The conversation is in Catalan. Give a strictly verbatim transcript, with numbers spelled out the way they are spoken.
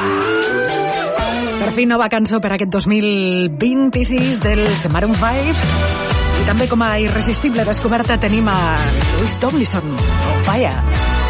Per fi nova cançó per aquest dos mil vint-i-sis dels Maroon five. I també com a irresistible descoberta tenim a Louis Tomlinson, On Fire.